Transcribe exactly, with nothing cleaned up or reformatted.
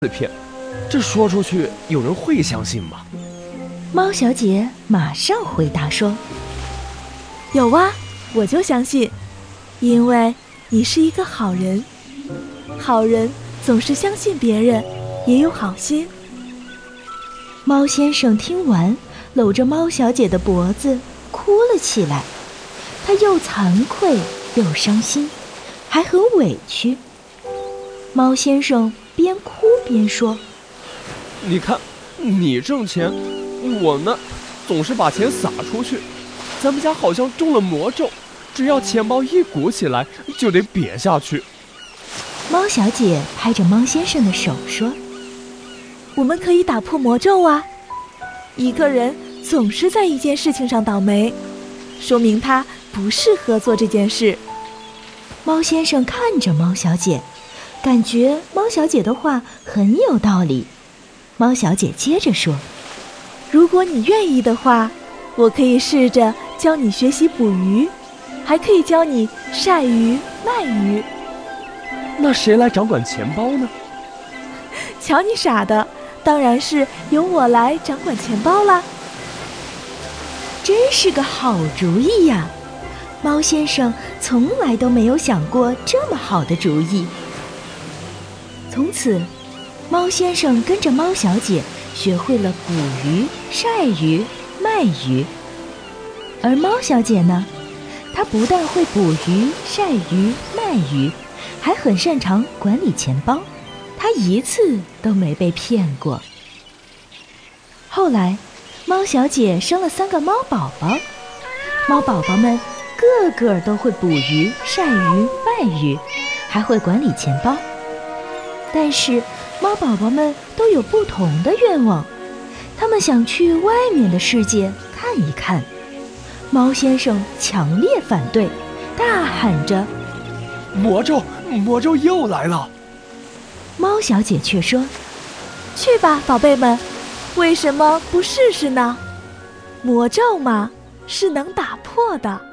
被骗，这说出去有人会相信吗？ 猫小姐马上回答说： 有啊，我就相信，因为你是一个好人，好人总是相信别人也有好心。 猫先生听完，搂着猫小姐的脖子哭了起来，他又惭愧又伤心，还很委屈。猫先生边哭边说： 你看，你挣钱，我呢总是把钱撒出去，咱们家好像中了魔咒，只要钱包一鼓起来就得瘪下去。 猫小姐拍着猫先生的手说： 我们可以打破魔咒啊！一个人总是在一件事情上倒霉，说明他不适合做这件事。 猫先生看着猫小姐，感觉猫小姐的话很有道理。猫小姐接着说： 如果你愿意的话，我可以试着教你学习捕鱼，还可以教你晒鱼卖鱼。 那谁来掌管钱包呢？ 瞧你傻的，当然是由我来掌管钱包啦。 真是个好主意呀！猫先生从来都没有想过这么好的主意。从此，猫先生跟着猫小姐学会了捕鱼、晒鱼、卖鱼。而猫小姐呢，她不但会捕鱼、晒鱼、卖鱼，还很擅长管理钱包，她一次都没被骗过。后来，猫小姐生了三个猫宝宝，猫宝宝们个个都会捕鱼、晒鱼、卖鱼，还会管理钱包。但是猫宝宝们都有不同的愿望，他们想去外面的世界看一看。猫先生强烈反对，大喊着： 魔咒，魔咒又来了！ 猫小姐却说： 去吧，宝贝们，为什么不试试呢？魔咒嘛，是能打破的。